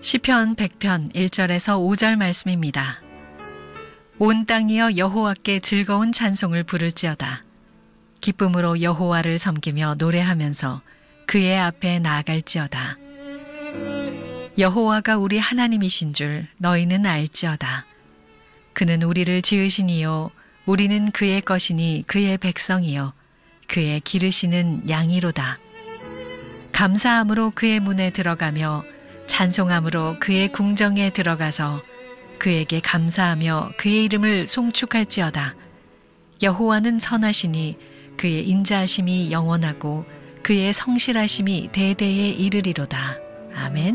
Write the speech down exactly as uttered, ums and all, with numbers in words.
시편 백 편 일 절에서 오 절 말씀입니다. 온 땅이여 여호와께 즐거운 찬송을 부를지어다. 기쁨으로 여호와를 섬기며 노래하면서 그의 앞에 나아갈지어다. 여호와가 우리 하나님이신 줄 너희는 알지어다. 그는 우리를 지으신 이요 우리는 그의 것이니 그의 백성이요 그의 기르시는 양이로다. 감사함으로 그의 문에 들어가며 찬송함으로 그의 궁정에 들어가서 그에게 감사하며 그의 이름을 송축할지어다. 여호와는 선하시니 그의 인자하심이 영원하고 그의 성실하심이 대대에 이르리로다. 아멘.